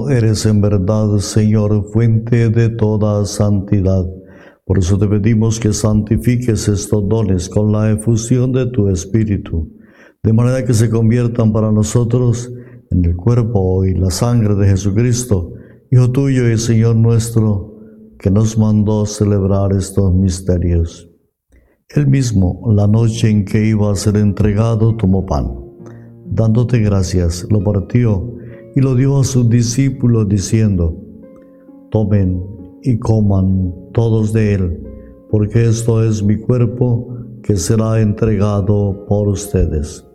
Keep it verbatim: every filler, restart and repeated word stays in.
Tú eres en verdad, Señor, fuente de toda santidad. Por eso te pedimos que santifiques estos dones con la efusión de tu Espíritu, de manera que se conviertan para nosotros en el cuerpo y la sangre de Jesucristo, Hijo tuyo y Señor nuestro, que nos mandó celebrar estos misterios. Él mismo, la noche en que iba a ser entregado, tomó pan. Dándote gracias, lo partió y lo dio a sus discípulos, diciendo: tomen y coman todos de él, porque esto es mi cuerpo que será entregado por ustedes.